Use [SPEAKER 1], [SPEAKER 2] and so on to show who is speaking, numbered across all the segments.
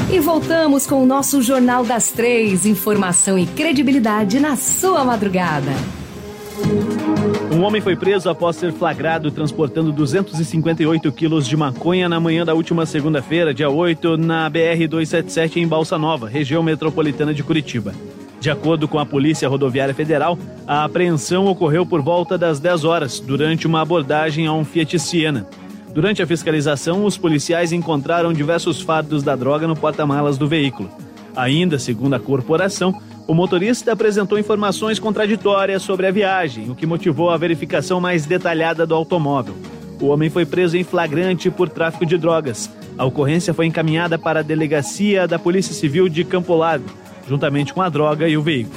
[SPEAKER 1] E voltamos com o nosso Jornal das 3, informação e credibilidade na sua madrugada.
[SPEAKER 2] Um homem foi preso após ser flagrado transportando 258 quilos de maconha na manhã da última segunda-feira, dia 8, na BR-277 em Balsa Nova, região metropolitana de Curitiba. De acordo com a Polícia Rodoviária Federal, a apreensão ocorreu por volta das 10 horas, durante uma abordagem a um Fiat Siena. Durante a fiscalização, os policiais encontraram diversos fardos da droga no porta-malas do veículo. Ainda, segundo a corporação, o motorista apresentou informações contraditórias sobre a viagem, o que motivou a verificação mais detalhada do automóvel. O homem foi preso em flagrante por tráfico de drogas. A ocorrência foi encaminhada para a delegacia da Polícia Civil de Campo Largo, juntamente com a droga e o veículo.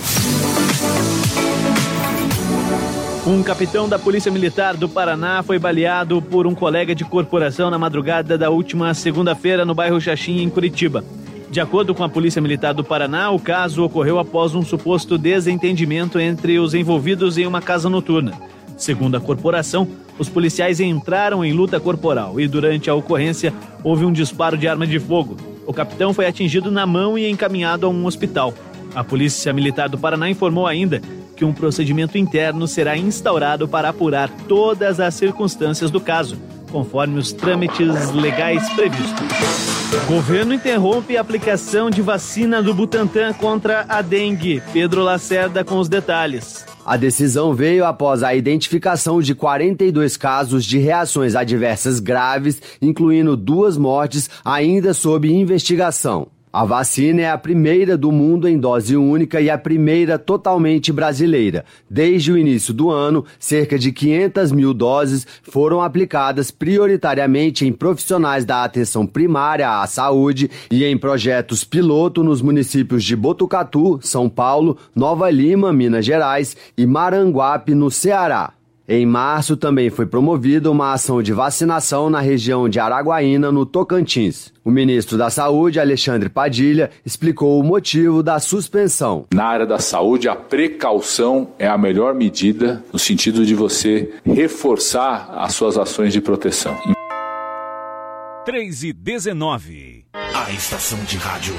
[SPEAKER 2] Um capitão da Polícia Militar do Paraná foi baleado por um colega de corporação na madrugada da última segunda-feira no bairro Xaxim, em Curitiba. De acordo com a Polícia Militar do Paraná, o caso ocorreu após um suposto desentendimento entre os envolvidos em uma casa noturna. Segundo a corporação, os policiais entraram em luta corporal e durante a ocorrência houve um disparo de arma de fogo. O capitão foi atingido na mão e encaminhado a um hospital. A Polícia Militar do Paraná informou ainda que um procedimento interno será instaurado para apurar todas as circunstâncias do caso, conforme os trâmites legais previstos. Governo interrompe a aplicação de vacina do Butantan contra a dengue. Pedro Lacerda com os detalhes.
[SPEAKER 3] A decisão veio após a identificação de 42 casos de reações adversas graves, incluindo 2 mortes ainda sob investigação. A vacina é a primeira do mundo em dose única e a primeira totalmente brasileira. Desde o início do ano, cerca de 500 mil doses foram aplicadas prioritariamente em profissionais da atenção primária à saúde e em projetos piloto nos municípios de Botucatu, São Paulo, Nova Lima, Minas Gerais e Maranguape, no Ceará. Em março, também foi promovida uma ação de vacinação na região de Araguaína, no Tocantins. O ministro da Saúde, Alexandre Padilha, explicou o motivo da suspensão.
[SPEAKER 4] Na área da saúde, a precaução é a melhor medida no sentido de você reforçar as suas ações de proteção.
[SPEAKER 5] 3:19.
[SPEAKER 6] A estação de rádio